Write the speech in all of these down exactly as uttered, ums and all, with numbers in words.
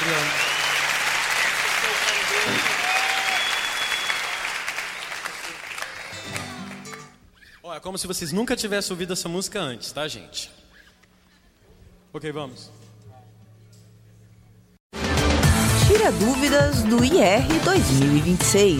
Ó, é como se vocês nunca tivessem ouvido essa música antes, tá, gente? Ok, vamos. Tira dúvidas do I R dois mil e vinte e seis.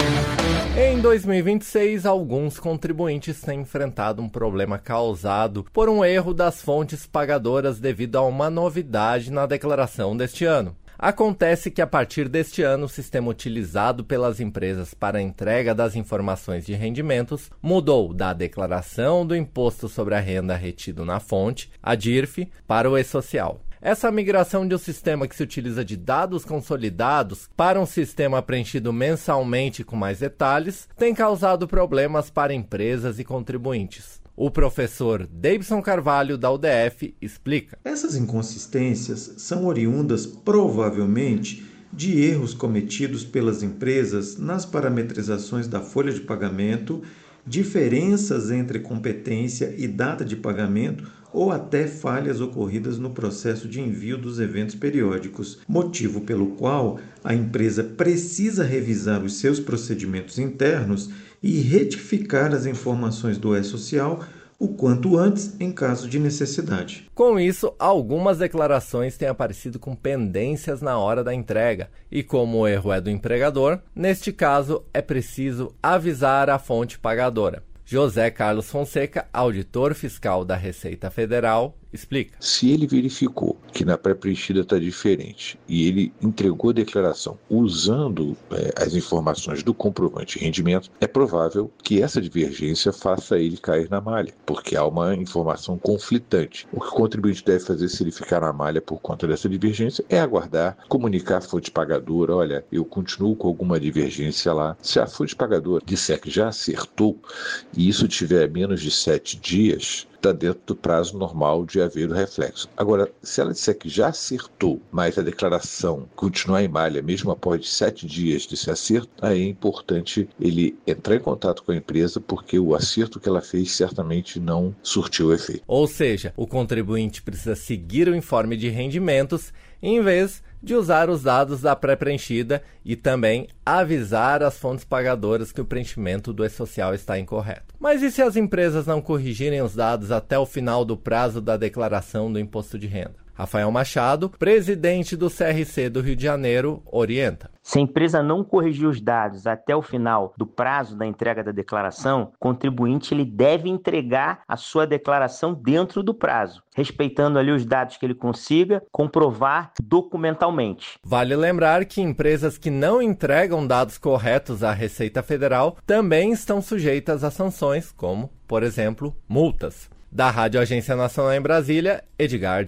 Em dois mil e vinte e seis, alguns contribuintes têm enfrentado um problema causado por um erro das fontes pagadoras devido a uma novidade na declaração deste ano. Acontece que, a partir deste ano, o sistema utilizado pelas empresas para a entrega das informações de rendimentos mudou da declaração do Imposto sobre a Renda retido na fonte, a D I R F, para o E-Social. Essa migração de um sistema que se utiliza de dados consolidados para um sistema preenchido mensalmente com mais detalhes tem causado problemas para empresas e contribuintes. O professor Davidson Carvalho, da U D F, explica. Essas inconsistências são oriundas, provavelmente, de erros cometidos pelas empresas nas parametrizações da folha de pagamento, diferenças entre competência e data de pagamento ou até falhas ocorridas no processo de envio dos eventos periódicos, motivo pelo qual a empresa precisa revisar os seus procedimentos internos e retificar as informações do E-Social o quanto antes, em caso de necessidade. Com isso, algumas declarações têm aparecido com pendências na hora da entrega, e como o erro é do empregador, neste caso é preciso avisar a fonte pagadora. José Carlos Fonseca, auditor fiscal da Receita Federal, explica. Se ele verificou que na pré-preenchida está diferente e ele entregou a declaração usando é, as informações do comprovante de rendimento, é provável que essa divergência faça ele cair na malha, porque há uma informação conflitante. O que o contribuinte deve fazer se ele ficar na malha por conta dessa divergência é aguardar, comunicar a fonte pagadora, olha, eu continuo com alguma divergência lá. Se a fonte pagadora disser que já acertou e isso tiver menos de sete dias, está dentro do prazo normal de haver o reflexo. Agora, se ela disser que já acertou, mas a declaração continuar em malha, mesmo após sete dias desse acerto, aí é importante ele entrar em contato com a empresa, porque o acerto que ela fez certamente não surtiu efeito. Ou seja, o contribuinte precisa seguir o informe de rendimentos em vez de usar os dados da pré-preenchida e também avisar as fontes pagadoras que o preenchimento do E-Social está incorreto. Mas e se as empresas não corrigirem os dados até o final do prazo da declaração do imposto de renda? Rafael Machado, presidente do C R C do Rio de Janeiro, orienta. Se a empresa não corrigir os dados até o final do prazo da entrega da declaração, o contribuinte ele deve entregar a sua declaração dentro do prazo, respeitando ali os dados que ele consiga comprovar documentalmente. Vale lembrar que empresas que não entregam dados corretos à Receita Federal também estão sujeitas a sanções, como, por exemplo, multas. Da Rádio Agência Nacional em Brasília, Edgar